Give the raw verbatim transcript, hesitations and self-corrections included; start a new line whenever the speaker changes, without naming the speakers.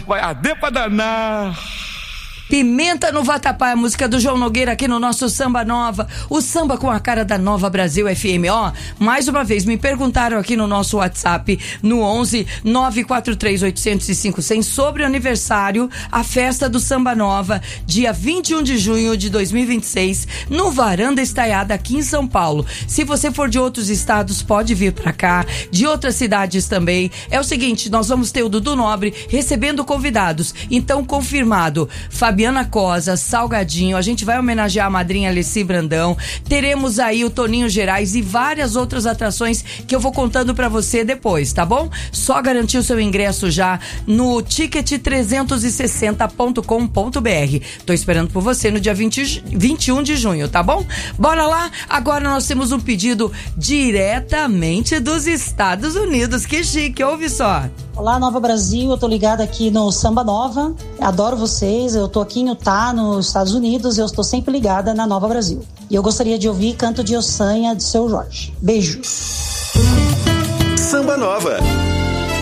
vai arder pra danar.
Pimenta no Vatapá, a música do João Nogueira aqui no nosso Samba Nova, o samba com a cara da Nova Brasil F M. Ó, mais uma vez, me perguntaram aqui no nosso WhatsApp, no onze nove quatro três oito zero cinco zero zero, sobre o aniversário, a festa do Samba Nova, dia vinte e um de junho de dois mil e vinte e seis, no Varanda Estaiada aqui em São Paulo. Se você for de outros estados, pode vir pra cá, de outras cidades também. É o seguinte, nós vamos ter o Dudu Nobre recebendo convidados, então confirmado, Fabiana Cosa, Salgadinho, a gente vai homenagear a madrinha Alessi Brandão, teremos aí o Toninho Gerais e várias outras atrações que eu vou contando pra você depois, tá bom? Só garantir o seu ingresso já no ticket trezentos e sessenta ponto com ponto b r. Tô esperando por você no dia vinte, vinte e um de junho, tá bom? Bora lá, agora nós temos um pedido diretamente dos Estados Unidos, que chique, ouve só.
Olá, Nova Brasil, eu tô ligada aqui no Samba Nova, adoro vocês, eu tô aqui em Utah, nos Estados Unidos, eu estou sempre ligada na Nova Brasil. E eu gostaria de ouvir Canto de Ossanha, de Seu Jorge. Beijo.
Samba Nova.